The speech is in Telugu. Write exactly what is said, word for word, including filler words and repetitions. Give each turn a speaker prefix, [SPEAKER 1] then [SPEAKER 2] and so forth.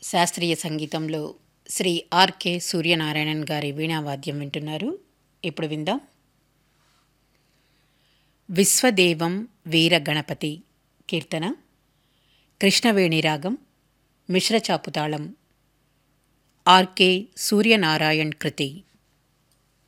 [SPEAKER 1] శాస్త్రీయ సంగీతంలో శ్రీ ఆర్కే సూర్యనారాయణన్ గారి వీణావాద్యం వింటున్నారు. ఇప్పుడు విందాం. విశ్వదేవం వీరగణపతి కీర్తన, కృష్ణవేణి రాగం, మిశ్రచాపు తాళం, ఆర్కే సూర్యనారాయణ్ కృతి.